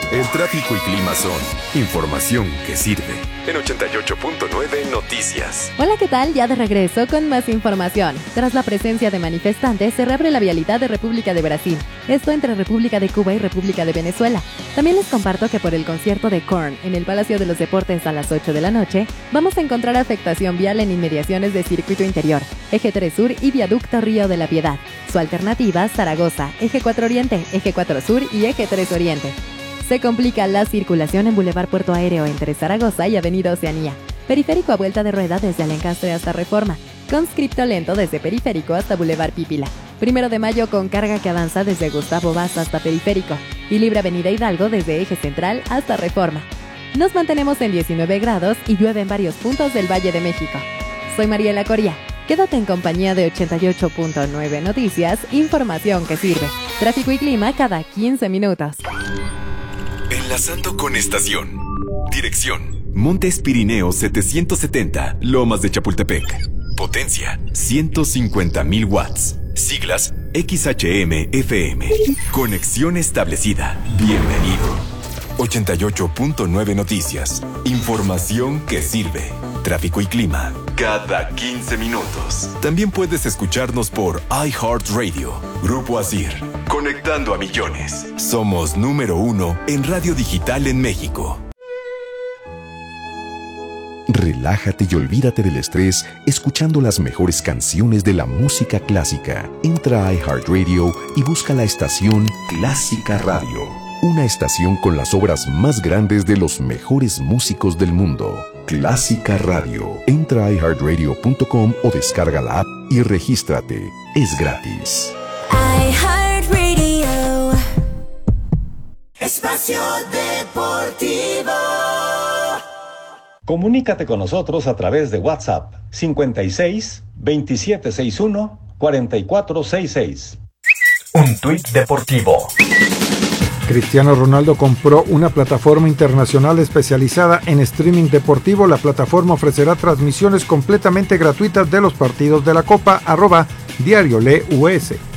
El tráfico y clima son información que sirve. En 88.9 Noticias. Hola, ¿qué tal? Ya de regreso con más información. Tras la presencia de manifestantes, se reabre la vialidad de República de Brasil. Esto entre República de Cuba y República de Venezuela. También les comparto que por el concierto de Korn en el Palacio de los Deportes a las 8 de la noche, vamos a encontrar afectación vial en inmediaciones de Circuito Interior, Eje 3 Sur y Viaducto Río de la Piedad. Su alternativa, Zaragoza, Eje 4 Oriente, Eje 4 Sur y Eje 3 Oriente. Se complica la circulación en Boulevard Puerto Aéreo entre Zaragoza y Avenida Oceanía. Periférico a vuelta de rueda desde Alencastre hasta Reforma. Conscripto lento desde Periférico hasta Boulevard Pípila. 1 de mayo con carga que avanza desde Gustavo Vaz hasta Periférico. Y libre Avenida Hidalgo desde Eje Central hasta Reforma. Nos mantenemos en 19 grados y llueve en varios puntos del Valle de México. Soy Mariela Coria. Quédate en compañía de 88.9 Noticias, información que sirve. Tráfico y clima cada 15 minutos. Enlazando con estación. Dirección: Montes Pirineos 770, Lomas de Chapultepec. Potencia: 150,000 watts. Siglas: XHM-FM. Conexión establecida. Bienvenido. 88.9 Noticias. Información que sirve. Tráfico y clima cada 15 minutos. También puedes escucharnos por iHeartRadio. Grupo Asir. Conectando a millones. Somos número 1 en radio digital en México. Relájate y olvídate del estrés escuchando las mejores canciones de la música clásica. Entra a iHeartRadio y busca la estación Clásica Radio. Una estación con las obras más grandes de los mejores músicos del mundo. Clásica Radio. Entra a iHeartRadio.com o descarga la app y regístrate. Es gratis. iHeartRadio. Espacio Deportivo. Comunícate con nosotros a través de WhatsApp 56 2761 4466. Un tuit deportivo. Cristiano Ronaldo compró una plataforma internacional especializada en streaming deportivo. La plataforma ofrecerá transmisiones completamente gratuitas de los partidos de la Copa. @DiarioLeUS.